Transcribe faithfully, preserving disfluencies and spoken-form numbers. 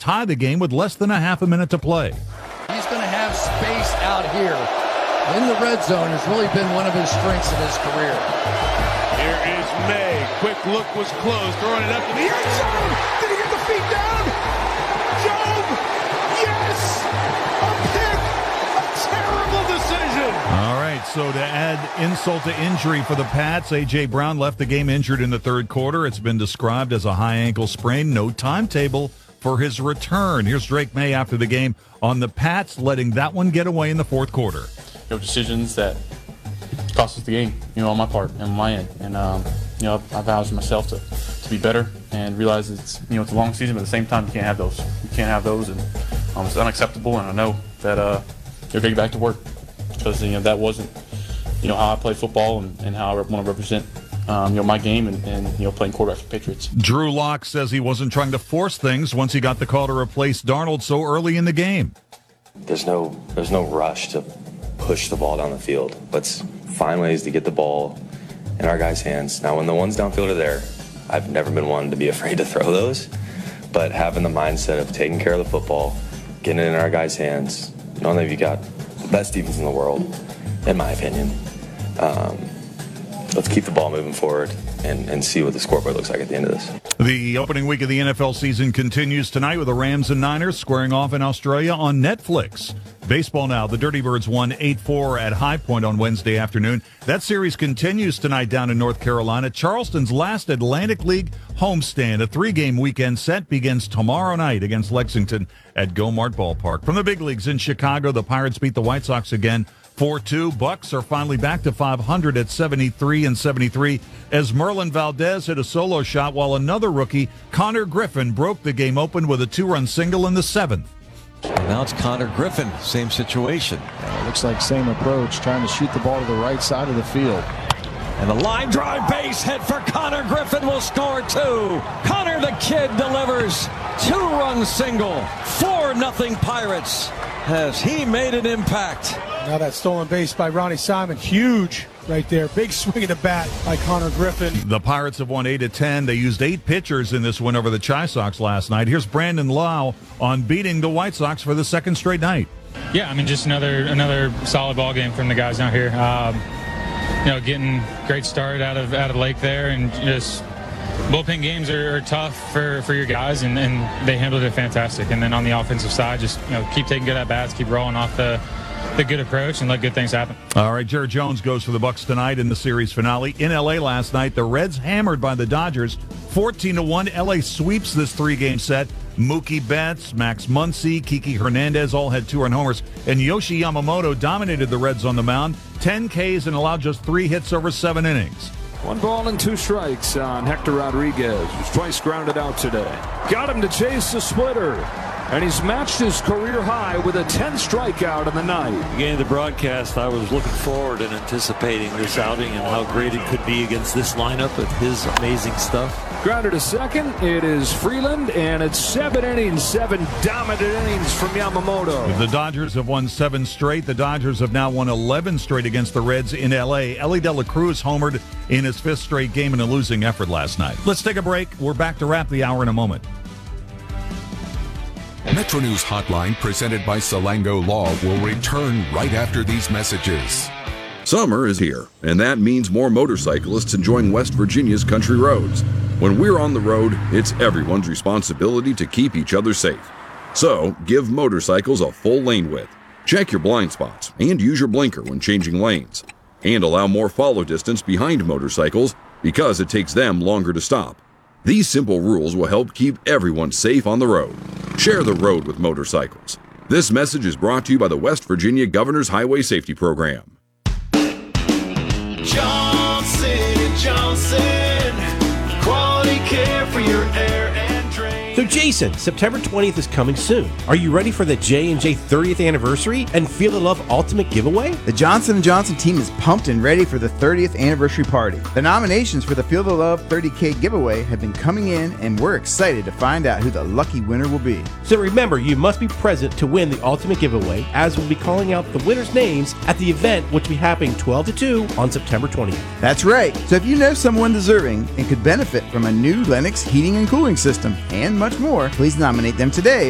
tie the game with less than a half a minute to play. He's going to have space out here in the red zone. Has really been one of his strengths in his career. Here is May. Quick look was closed, throwing it up to the end zone. Did he get the feet down? Job, yes! A pick! A terrible decision! All right, so to add insult to injury for the Pats, A J. Brown left the game injured in the third quarter. It's been described as a high ankle sprain. No timetable for his return. Here's Drake May after the game on the Pats letting that one get away in the fourth quarter. You know, decisions that cost us the game, you know, on my part and on my end. And, um, you know, I've vowed myself to, to be better and realize it's, you know, it's a long season, but at the same time, you can't have those. You can't have those, and um, it's unacceptable, and I know that uh, you're going to get back to work because, you know, that wasn't, you know, how I play football and, and how I want to represent, um, you know, my game and, and, you know, playing quarterback for the Patriots. Drew Lock says he wasn't trying to force things once he got the call to replace Darnold so early in the game. There's no, there's no rush to push the ball down the field. Let's find ways to get the ball in our guys' hands. Now, when the ones downfield are there, I've never been one to be afraid to throw those, but having the mindset of taking care of the football, getting it in our guys' hands, knowing that you got the best defense in the world, in my opinion. Um, let's keep the ball moving forward and, and see what the scoreboard looks like at the end of this. The opening week of the N F L season continues tonight with the Rams and Niners squaring off in Australia on Netflix. Baseball now. The Dirty Birds won eight four at High Point on Wednesday afternoon. That series continues tonight down in North Carolina. Charleston's last Atlantic League homestand, a three-game weekend set, begins tomorrow night against Lexington at Gomart Ballpark. From the big leagues in Chicago, the Pirates beat the White Sox again four two. Bucks are finally back to five hundred at seventy-three and seventy-three as Merlin Valdez hit a solo shot while another rookie, Connor Griffin, broke the game open with a two-run single in the seventh. And now it's Connor Griffin, same situation. Yeah, looks like same approach, trying to shoot the ball to the right side of the field. And the line drive base hit for Connor Griffin will score two. Connor the Kid delivers two-run single. four nothing Pirates. Has he made an impact? Now that stolen base by Ronnie Simon, huge right there. Big swing of the bat by Connor Griffin. The Pirates have won eight of ten. They used eight pitchers in this win over the Chi Sox last night. Here's Brandon Lau on beating the White Sox for the second straight night. Yeah, I mean, just another another solid ball game from the guys out here. Um, you know, getting great start out of out of Lake there, and just bullpen games are, are tough for, for your guys, and, and they handled it fantastic. And then on the offensive side, just you know, keep taking good at bats, keep rolling off the the good approach, and let good things happen. All right, Jared Jones goes for the Bucks tonight in the series finale. In L A last night, the Reds hammered by the Dodgers, fourteen to one. L A sweeps this three-game set. Mookie Betts, Max Muncy, Kiki Hernandez all had two-run homers, and Yoshi Yamamoto dominated the Reds on the mound, ten Ks and allowed just three hits over seven innings. One ball and two strikes on Hector Rodriguez, who's twice grounded out today. Got him to chase the splitter, and he's matched his career high with a tenth strikeout in the night. Beginning the broadcast, I was looking forward and anticipating this outing and how great it could be against this lineup with his amazing stuff. Grounded to second, it is Freeland, and it's seven innings, seven dominant innings from Yamamoto. The Dodgers have won seven straight. The Dodgers have now won eleven straight against the Reds in L A. Ellie De La Cruz homered in his fifth straight game in a losing effort last night. Let's take a break. We're back to wrap the hour in a moment. Metro News Hotline, presented by Salango Law, will return right after these messages. Summer is here, and that means more motorcyclists enjoying West Virginia's country roads. When we're on the road, it's everyone's responsibility to keep each other safe. So, give motorcycles a full lane width. Check your blind spots and use your blinker when changing lanes. And allow more follow distance behind motorcycles because it takes them longer to stop. These simple rules will help keep everyone safe on the road. Share the road with motorcycles. This message is brought to you by the West Virginia Governor's Highway Safety Program. Johnson and Johnson, quality care for your air and drain. So Jason, September twentieth is coming soon. Are you ready for the J and J thirtieth anniversary and Feel the Love Ultimate Giveaway? The Johnson and Johnson team is pumped and ready for the thirtieth anniversary party. The nominations for the Feel the Love thirty K giveaway have been coming in, and we're excited to find out who the lucky winner will be. So remember, you must be present to win the ultimate giveaway, as we'll be calling out the winners' names at the event, which will be happening twelve to two on September twentieth. That's right. So if you know someone deserving and could benefit from a new Lennox heating and cooling system and much more, please nominate them today